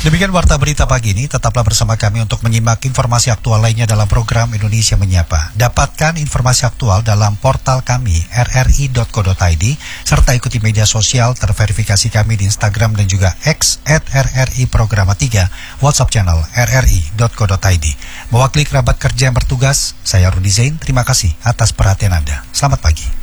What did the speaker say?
Demikian Warta Berita pagi ini, tetaplah bersama kami untuk menyimak informasi aktual lainnya dalam program Indonesia Menyapa. Dapatkan informasi aktual dalam portal kami rri.co.id, serta ikuti media sosial terverifikasi kami di Instagram dan juga X @RRI Programa 3, WhatsApp channel rri.co.id. Mewakili kerabat kerja yang bertugas, saya Rudi Zain, terima kasih atas perhatian Anda. Selamat pagi.